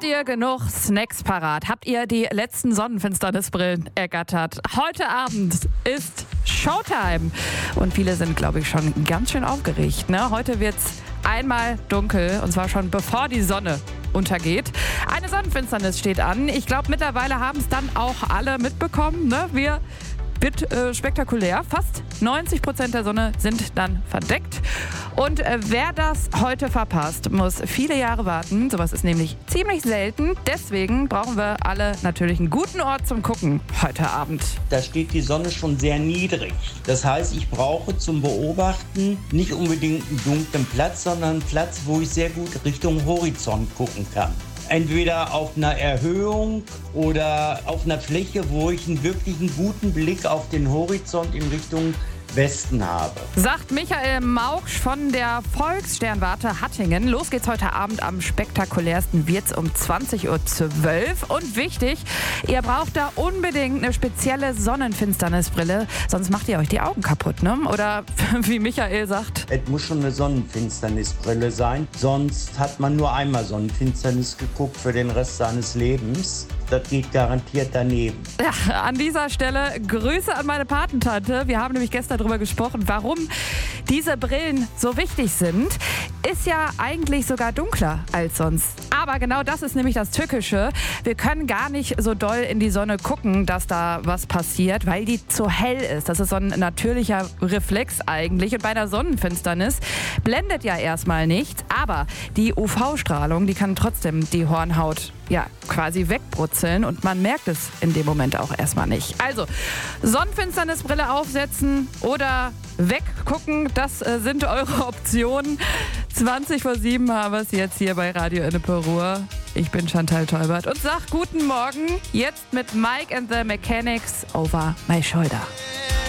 Habt ihr genug Snacks parat? Habt ihr die letzten Sonnenfinsternisbrillen ergattert? Heute Abend ist Showtime. Und viele sind, glaube ich, schon ganz schön aufgeregt. Ne? Heute wird's einmal dunkel, und zwar schon bevor die Sonne untergeht. Eine Sonnenfinsternis steht an. Ich glaube, mittlerweile haben es dann auch alle mitbekommen. Ne? Wird spektakulär. Fast 90% der Sonne sind dann verdeckt. Und wer das heute verpasst, muss viele Jahre warten. Sowas ist nämlich ziemlich selten. Deswegen brauchen wir alle natürlich einen guten Ort zum Gucken heute Abend. Da steht die Sonne schon sehr niedrig. Das heißt, ich brauche zum Beobachten nicht unbedingt einen dunklen Platz, sondern einen Platz, wo ich sehr gut Richtung Horizont gucken kann. Entweder auf einer Erhöhung oder auf einer Fläche, wo ich wirklich einen guten Blick auf den Horizont in Richtung Westen habe. Sagt Michael Mauksch von der Volkssternwarte Hattingen. Los geht's heute Abend. Am spektakulärsten wird's um 20:12 Uhr. Und wichtig, ihr braucht da unbedingt eine spezielle Sonnenfinsternisbrille, sonst macht ihr euch die Augen kaputt, ne? Oder wie Michael sagt: Es muss schon eine Sonnenfinsternisbrille sein, sonst hat man nur einmal Sonnenfinsternis geguckt für den Rest seines Lebens. Das geht garantiert daneben. Ja, an dieser Stelle Grüße an meine Patentante. Wir haben nämlich gestern darüber gesprochen, warum diese Brillen so wichtig sind. Ist ja eigentlich sogar dunkler als sonst. Aber genau das ist nämlich das Tückische. Wir können gar nicht so doll in die Sonne gucken, dass da was passiert, weil die zu hell ist. Das ist so ein natürlicher Reflex eigentlich. Und bei der Sonnenfinsternis blendet ja erstmal nichts. Aber die UV-Strahlung, die kann trotzdem die Hornhaut quasi wegbrutzeln, und man merkt es in dem Moment auch erstmal nicht. Also Sonnenfinsternisbrille aufsetzen oder weggucken, das sind eure Optionen. 7:20 haben wir es jetzt hier bei Radio Ennepe Ruhr. Ich bin Chantal Teubert und sag guten Morgen. Jetzt mit Mike and the Mechanics, Over My Shoulder.